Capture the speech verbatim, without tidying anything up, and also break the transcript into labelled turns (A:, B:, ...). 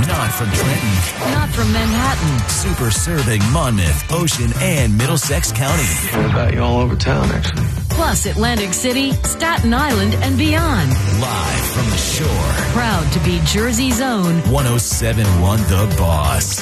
A: not from Trenton.
B: Not from Manhattan.
A: Super serving Monmouth, Ocean, and Middlesex County.
C: What about you all over town, actually?
B: Plus Atlantic City, Staten Island, and beyond.
A: Live from the shore.
B: Proud to be Jersey's own
A: one oh seven point one The Boss.